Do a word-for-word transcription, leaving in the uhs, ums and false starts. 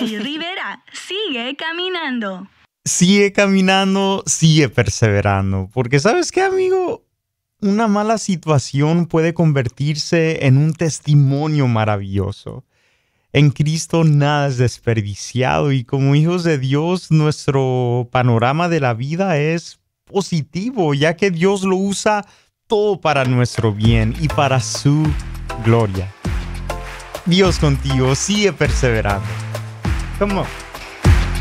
Hey, Rivera, sigue caminando. Sigue caminando, sigue perseverando. Porque ¿sabes qué, amigo? Una mala situación puede convertirse en un testimonio maravilloso. En Cristo nada es desperdiciado y como hijos de Dios nuestro panorama de la vida es positivo, ya que Dios lo usa todo para nuestro bien y para su gloria. Dios contigo, sigue perseverando. Come on.